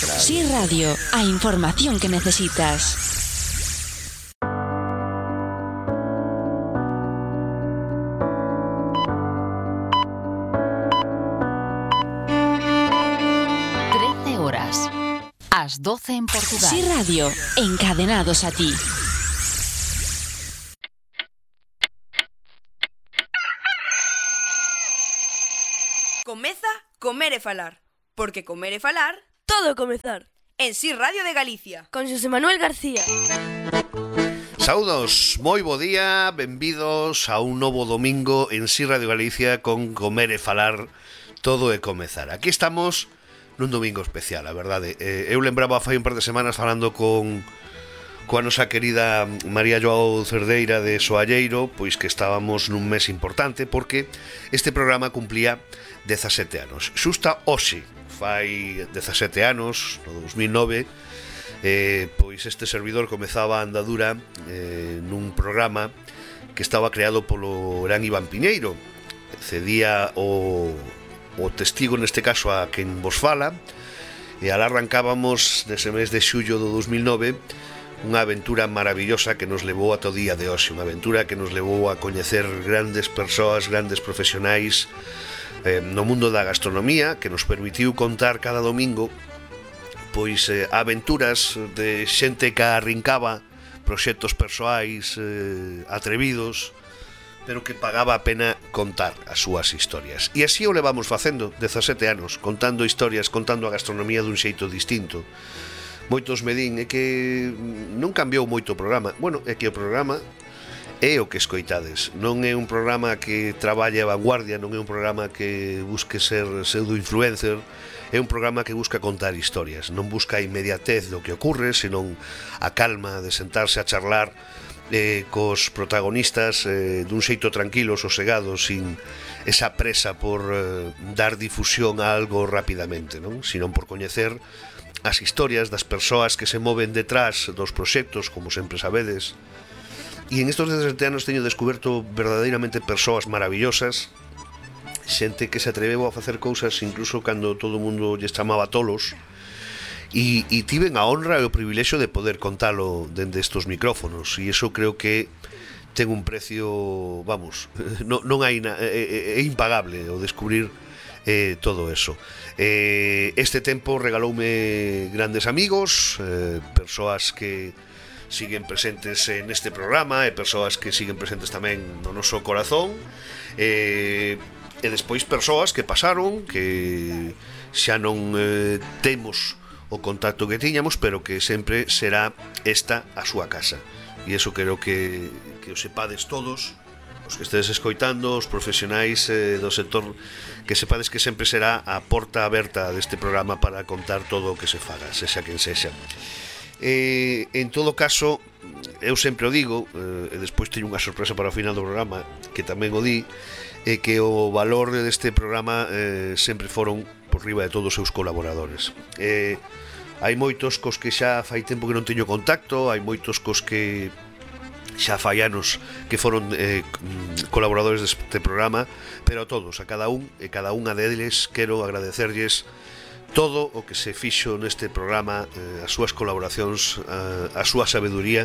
Sí Radio, a información que necesitas. As 12 en Portugal. Sí Radio, encadenados a ti. Comeza Comer e Falar, porque comer e falar todo comezar. En Sí Radio de Galicia. Con Xosé Manuel García. Saúdos, moi bo día, benvidos a un novo domingo en Sí Radio Galicia con Comer e Falar, todo e comezar. Aquí estamos nun domingo especial, a verdade. Eu lembraba fai un par de semanas falando coa nosa querida María Joao Cerdeira de Soalleiro, pois que estábamos nun mes importante porque este programa cumplía 17 anos. Xusta hoxe, fai 17 anos, no 2009, pois este servidor comezaba a andadura nun programa que estaba creado polo gran Iván Piñeiro. Cedía o testigo neste caso a quen vos fala, e alá arrancábamos nese mes de xullo do 2009 unha aventura maravillosa que nos levou ata o día de hoxe, unha aventura que nos levou a coñecer grandes persoas, grandes profesionais no mundo da gastronomía, que nos permitiu contar cada domingo pois aventuras de xente que arrincaba proxectos persoais atrevidos, pero que pagaba a pena contar as súas historias. E así o levamos facendo 17 anos, contando historias, contando a gastronomía dun xeito distinto. Moitos me din, é que non cambiou moito o programa. Bueno, é que o programa é o que escoitades. Non é un programa que traballe a vanguardia, non é un programa que busque ser pseudo-influencer, é un programa que busca contar historias. Non busca a inmediatez do que ocurre, senón a calma de sentarse a charlar cos protagonistas dun xeito tranquilo, sosegado, sin esa presa por dar difusión a algo rapidamente, non? Sino por coñecer as historias das persoas que se moven detrás dos proxectos, como sempre sabedes. E en estos 17 anos teño descoberto verdadeiramente persoas maravillosas, xente que se atreveu a facer cousas incluso cando todo o mundo lles chamaba tolos. E tiven a honra e o privilexio de poder contalo dende estos micrófonos, e iso creo que ten un precio, vamos, non hai é impagable o descubrir todo eso. Este tempo regaloume grandes amigos, persoas que siguen presentes neste programa e persoas que siguen presentes tamén no noso corazón, e despois persoas que pasaron, que xa non temos o contacto que tiñamos, pero que sempre será esta a súa casa. E iso creo que o sepades todos, os que estedes escoitando, os profesionais do sector, que sepades que sempre será a porta aberta deste programa para contar todo o que se faga, sexa quen sexa. En todo caso, eu sempre o digo, e despois teño unha sorpresa para o final do programa, que tamén o di, é que o valor deste programa sempre foron por riba de todos os seus colaboradores. Hai moitos cos que xa fai tempo que non teño contacto, hai moitos cos que xa fai anos que foron colaboradores deste programa, pero a todos, a cada un e cada unha deles quero agradecerlles todo o que se fixo neste programa, as súas colaboracións, a súa sabeduría,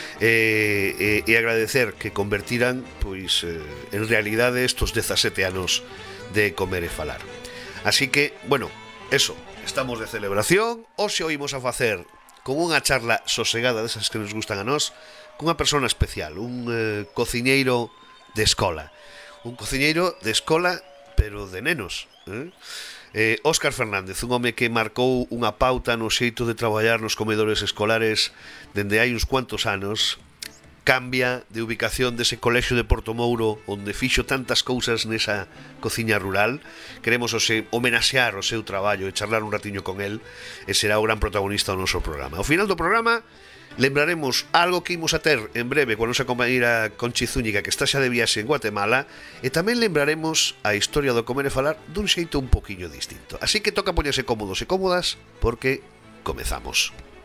e agradecer que convertiran pois en realidade estos 17 anos de Comer e Falar. Así que, bueno, eso, estamos de celebración. Hoxe oímos a facer con unha charla sosegada desas que nos gustan a nós, cunha persona especial, un cociñeiro de escola. Un cociñeiro de escola, pero de nenos, Óscar Fernández, un home que marcou unha pauta no xeito de traballar nos comedores escolares dende hai uns cuantos anos. Cambia de ubicación dese colexio de Portomouro onde fixo tantas cousas nesa cociña rural. Queremos homenaxear o seu traballo e charlar un ratiño con el, e será o gran protagonista do noso programa. Ao final do programa lembraremos algo que imos a ter en breve coa nosa compañeira Conchi Zúñiga, que está xa de viaxe en Guatemala, e tamén lembraremos a historia do Comer e Falar dun xeito un poquinho distinto. Así que toca poñerse cómodos e cómodas, porque comezamos.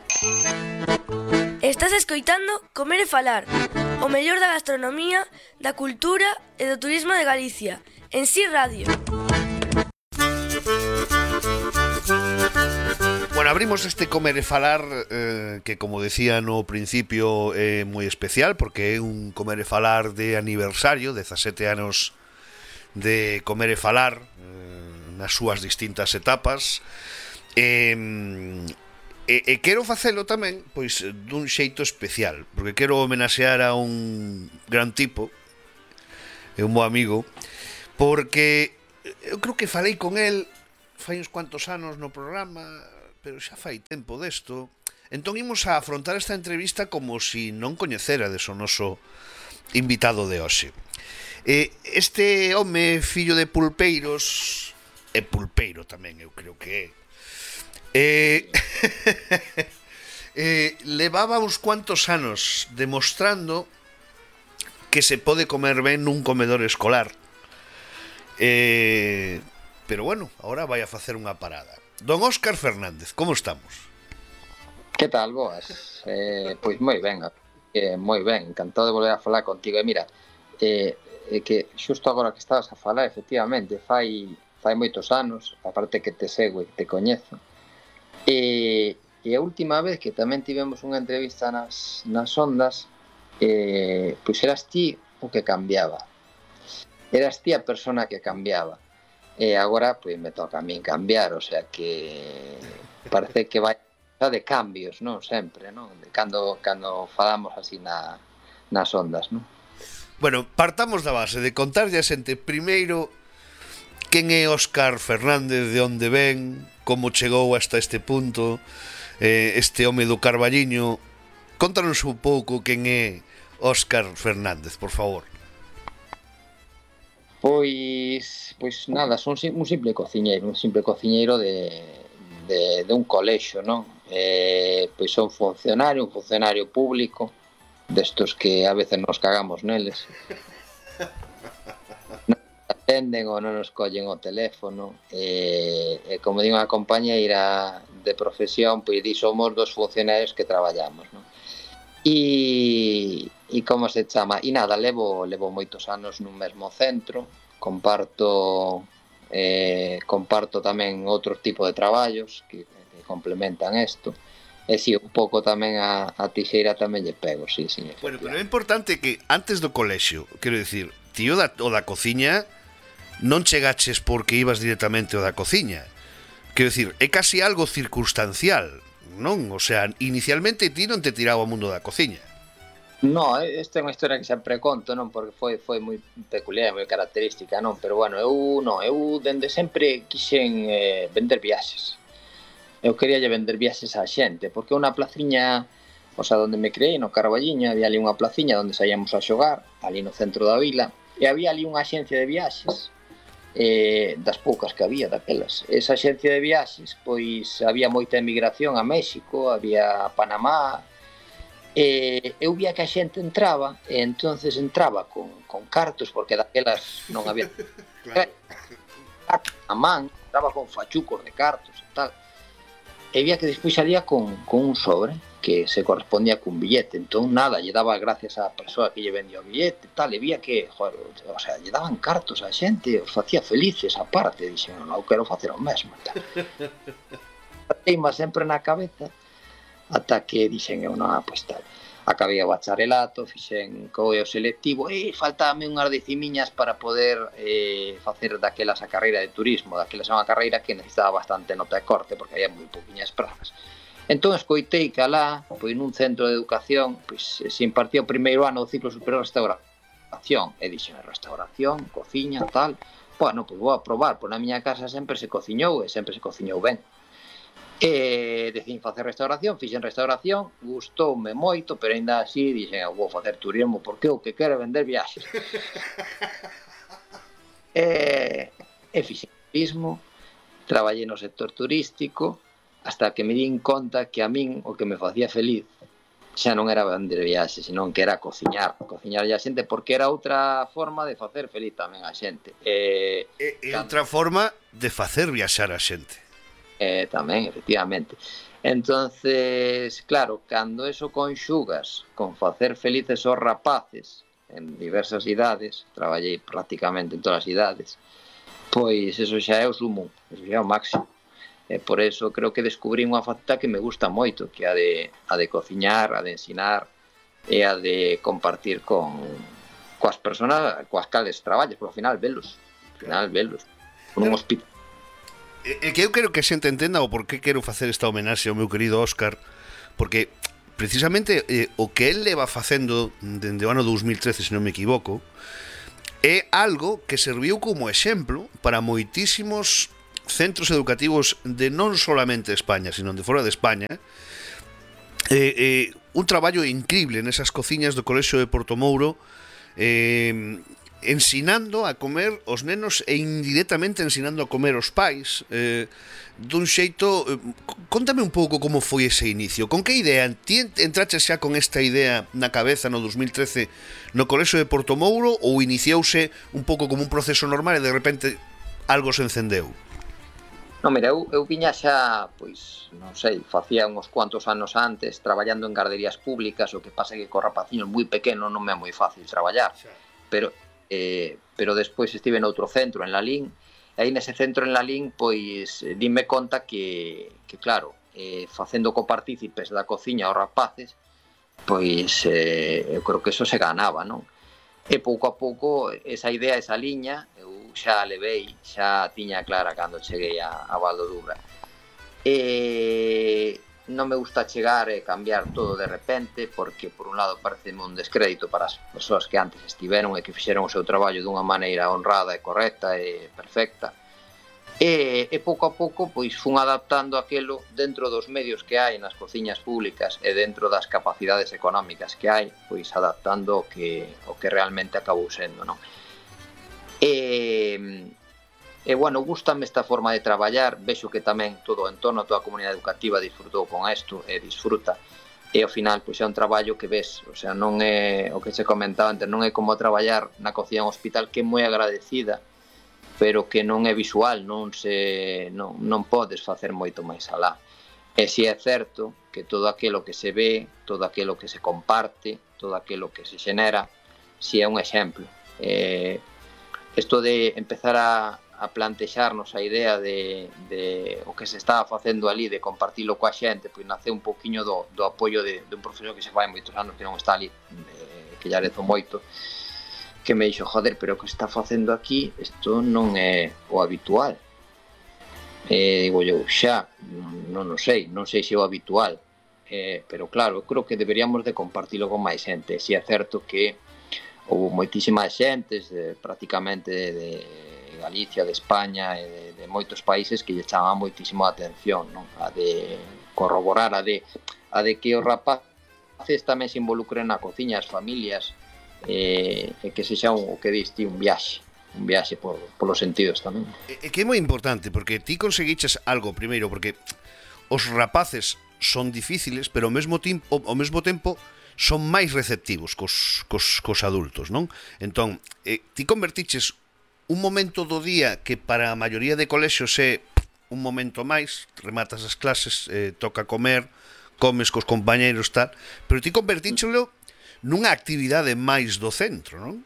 Estás escoitando Comer e Falar, o mellor da gastronomía, da cultura e do turismo de Galicia, en Sí Radio. Bueno, Bueno, abrimos este Comer e Falar que, como decía no principio, é moi especial porque é un Comer e Falar de aniversario, 17 anos de Comer e Falar nas súas distintas etapas. E quero facelo tamén pois dun xeito especial, porque quero homenaxear a un gran tipo, é un bo amigo, porque eu creo que falei con el fai uns cuantos anos no programa, pero xa fai tempo desto. Entón imos a afrontar esta entrevista como si non coñecerades o noso invitado de hoxe. Este home, fillo de pulpeiros, é pulpeiro tamén, eu creo que é. Levaba uns cuantos anos demostrando que se pode comer ben nun comedor escolar. Pero bueno, ahora vai a facer unha parada. Don Óscar Fernández, como estamos? Que tal, boas? Pois moi ben, encantado de volver a falar contigo. E mira, que xusto agora que estabas a falar, efectivamente, fai moitos anos, aparte que te sigo e te coñezo, e a última vez que tamén tivemos unha entrevista nas ondas, pois eras ti o que cambiaba, eras ti a persona que cambiaba. E agora pois me toca a min cambiar, o sea que parece que vai de cambios, non? Sempre, non? Cando falamos así nas ondas, non? Bueno, partamos da base de contarlle a xente primeiro quen é Óscar Fernández, de onde ven, como chegou hasta este punto, este home do Carballiño. Contanos un pouco quen é Óscar Fernández, por favor. Pois nada, son un simple cociñeiro de un colexio, non? Pois son un funcionario público, destos que a veces nos cagamos neles. Non nos atenden ou non nos collen o teléfono, e como digo a compañeira de profesión, pois somos dos funcionarios que traballamos, non? E como se chama? E nada, levo moitos anos nun mesmo centro, comparto tamén outro tipo de traballos que complementan isto. E si, un pouco tamén a tixeira tamén lle pego, sí. Bueno, pero é importante que antes do colexio, quero dicir, ti o da cociña non chegaches porque ibas directamente ao da cociña. Quero dicir, é casi algo circunstancial, non? O sea, inicialmente ti non te tiraba ao mundo da cociña. No, esta é unha historia que sempre conto, non? Porque foi moi peculiar, moi característica, non? Pero bueno, eu dende sempre quixen vender viaxes. Eu quería vender viaxes á xente, porque unha placiña, o sea, onde me creei, no Carballiño, había ali unha placiña onde saíamos a xogar, ali no centro da vila, e había ali unha axencia de viaxes, das poucas que había daquelas. Esa axencia de viaxes, pois había moita emigración a México, había a Panamá, eu vía que a xente entraba, e entonces entraba con cartos, porque daquelas non había a man, entraba con fachucos de cartos e tal, e vía que despois salía con un sobre que se correspondía cun billete. Entón nada, lle daba gracias á persoa que lle vendía o billete e tal, e vía que, joder, o sea, lle daban cartos á xente, os facía felices aparte. Dixen, non, eu quero facer o mesmo tal. Teima sempre na cabeza, ata que dixen eu, non, pois tal, acabei o bacharelato, fixen co o selectivo, e faltábame unhas decimiñas para poder facer daquelas a carreira de turismo. Daquelas é unha carreira que necesitaba bastante nota de corte, porque había moi pouquiñas prazas. Entón escoitei que alá, pois nun centro de educación, pois se impartía o primeiro ano do ciclo superior de restauración, e dixen, restauración, cociña, tal, bueno, pois vou a probar, pois na miña casa sempre se cociñou, e sempre se cociñou ben. E decidín facer restauración, fixen restauración, gustoume moito, pero ainda así dixen, eu vou facer turismo porque o que quero é vender viaxes. E fixen turismo, traballei no sector turístico, hasta que me din conta que a min o que me facía feliz xa non era vender viaxes, senón que era cociñarlle a xente, porque era outra forma de facer feliz tamén a xente. Outra forma de facer viaxar a xente. Tamén, efectivamente. Entonces, claro, cando eso conxugas con facer felices os rapaces en diversas idades, traballei prácticamente en todas as idades, pois eso xa é o sumo, eso xa é o máximo. E por eso creo que descubrí unha faceta que me gusta moito, que é a de cociñar, a de ensinar e a de compartir coas persoas coas cales traballes, por ao final velos. Por un hospital. E que eu quero que a xente entenda o por que quero facer esta homenaxe ao meu querido Óscar, porque precisamente o que el leva facendo dende o ano 2013, se non me equivoco, é algo que serviu como exemplo para moitísimos centros educativos de non solamente España, sino de fora de España. Un traballo increíble nesas cociñas do Colexio de Portomouro, ensinando a comer os nenos e indirectamente ensinando a comer os pais, dun xeito. Contame un pouco como foi ese inicio, con que idea ti entraches xa con esta idea na cabeza no 2013 no Colexio de Portomouro, ou iniciouse un pouco como un proceso normal e de repente algo se encendeu? Non, mira, eu viña xa, pois, non sei, facía uns cuantos anos antes traballando en garderías públicas, o que pasa é que co rapaciños moi pequeno non me é moi fácil traballar, pero despois estive noutro centro, en Lalín, e aí nese centro en Lalín, pois, dime conta que claro, facendo copartícipes da cociña aos rapaces, pois, eu creo que eso se ganaba, non? E pouco a pouco, esa idea, esa liña, eu xa a levei, xa tiña clara cando cheguei a Val do Dubra. E non me gusta chegar e cambiar todo de repente, porque por un lado pareceme un descrédito para as persoas que antes estiveron e que fixeron o seu traballo dunha maneira honrada e correcta e perfecta. E pouco a pouco pois fun adaptando aquilo dentro dos medios que hai nas cociñas públicas e dentro das capacidades económicas que hai, pois adaptando o que realmente acabou sendo, non? E bueno, gústame esta forma de traballar, vexo que tamén todo o entorno, toda a comunidade educativa disfrutou con isto e disfruta, e ao final pois é un traballo que ves, o sea, non é o que se comentaba antes, non é como traballar na cociña en hospital, que é moi agradecida, pero que non é visual, non podes facer moito máis alá. E si é certo que todo aquilo que se ve, todo aquilo que se comparte, todo aquilo que se xenera, si é un exemplo. Isto de empezar a plantexarnos a idea de o que se estaba facendo ali, de compartilo coa xente, pois nace un poquinho do apoio de un profesor que se fai moitos anos que non está ali, que lle arezo moito, que me dixo, joder, pero o que está facendo aquí isto non é o habitual. Digo eu, xa, non sei se é o habitual, pero claro, eu creo que deberíamos de compartilo con máis xente. Si é certo que houve moitísimas xentes, prácticamente de Galicia, de España e de moitos países que lle chamaban moitísimo a atención, non? A de corroborar, a de que os rapaces tamén se involucren na cociña, as familias, e que sexa o que diste un viaxe polos sentidos tamén. E que é moi importante, porque ti conseguiches algo primeiro, porque os rapaces son difíciles, pero ao mesmo tempo son máis receptivos cos adultos, non? Entón, ti convertiches un momento do día que para a maioría de colexios é un momento máis, rematas as clases, toca comer, comes cos compañeiros, tal, pero ti convertíchelo nunha actividade máis do centro, non?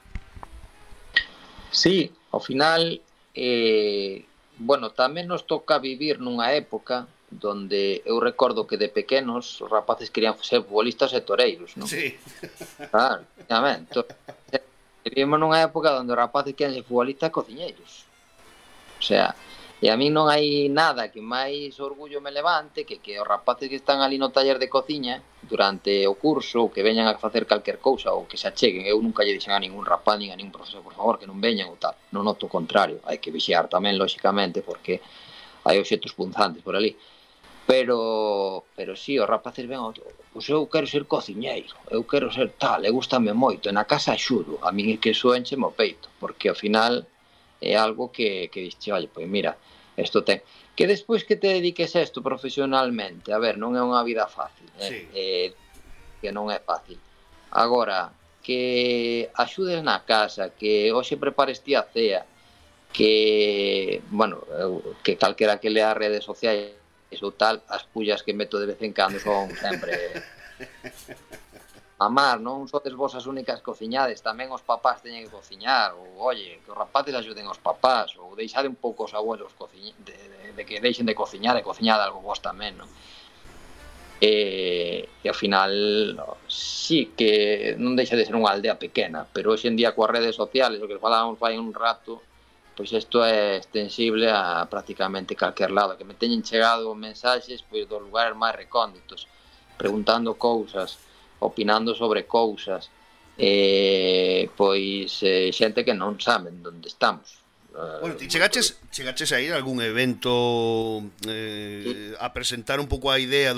Sí, ao final, bueno, tamén nos toca vivir nunha época donde eu recordo que de pequenos os rapaces querían ser futbolistas e toreiros, non? Sí. Claro, obviamente. Vivimos nunha época onde os rapaces querían ser futbolistas e cociñeiros. O sea, e a mí non hai nada que máis orgullo me levante que os rapaces que están ali no taller de cociña durante o curso, ou que veñan a facer calquer cousa, ou que se acheguen. Eu nunca lle dixen a ningún rapaz, nin a ningún profesor, por favor, que non veñan ou tal. Non noto o contrario. Hai que vixiar tamén, lóxicamente, porque hai obxetos punzantes por ali. Pero sí, os rapaces ven, pois eu quero ser cociñeiro, eu quero ser tal, e gustame moito, na casa axudo. A min é que iso encheme o peito, porque ao final é algo que dixo, olha, pois mira, isto ten. Que despois que te dediques a isto profesionalmente, a ver, non é unha vida fácil, sí. Que non é fácil. Agora, que axudes na casa, que hoxe prepares ti a cea, que, bueno, que calquera que lea as redes sociais ou tal, as pullas que meto de vez en cando son sempre amar, non sodes vos as únicas cociñades, tamén os papás teñen que cociñar, ou, oye, que os rapaces axuden aos papás, ou deixade un pouco os abuelos de que deixen de cociñar e cociñar algo vos tamén, non? E ao final sí que non deixa de ser unha aldea pequena, pero hoxe en día coas redes sociales, o que falábamos fai un rato, pois isto é extensible a prácticamente calquer lado, que me teñen chegado mensaxes pois dos lugares máis recónditos, preguntando cousas, opinando sobre cousas, pois xente que non saben onde estamos. Bueno, ti chegaches a ir a algún evento a presentar un pouco a idea